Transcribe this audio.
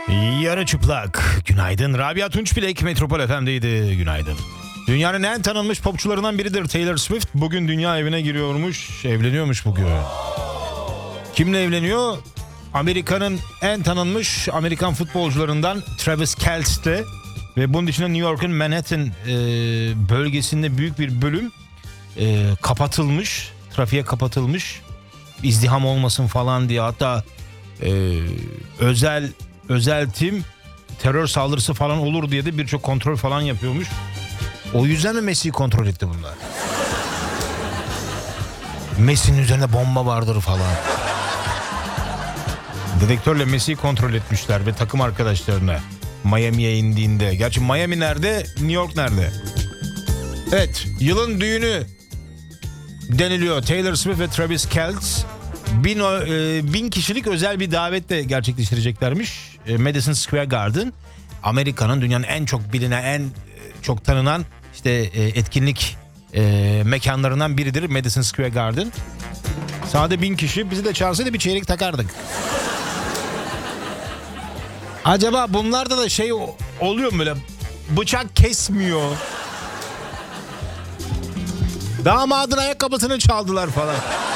Yarı çıplak. Günaydın. Rabia Tunçbilek Metropol FM'deydi. Günaydın. Dünyanın en tanınmış popçularından biridir Taylor Swift. Bugün dünya evine giriyormuş. Evleniyormuş bugün. Kimle evleniyor? Amerika'nın en tanınmış Amerikan futbolcularından Travis Kelce'le. Ve bunun dışında New York'un Manhattan bölgesinde büyük bir bölüm kapatılmış. Trafiğe kapatılmış. İzdiham olmasın falan diye. Hatta özel tim terör saldırısı falan olur diye de birçok kontrol falan yapıyormuş. O yüzden mi Messi'yi kontrol etti bunlar? Messi'nin üzerinde bomba vardır falan. Dedektörle Messi'yi kontrol etmişler ve takım arkadaşlarına Miami'ye indiğinde. Gerçi Miami nerede? New York nerede? Evet, yılın düğünü deniliyor. Taylor Swift ve Travis Kelce 1000 kişilik özel bir davetle gerçekleştireceklermiş. Madison Square Garden. Amerika'nın dünyanın en çok bilinen, en çok tanınan işte etkinlik mekanlarından biridir Madison Square Garden. Sade 1000 kişi, bizi de çağırsaydı bir çeyrek takardık. Acaba bunlarda da şey oluyor mu, böyle bıçak kesmiyor. Damadın ayakkabısını çaldılar falan.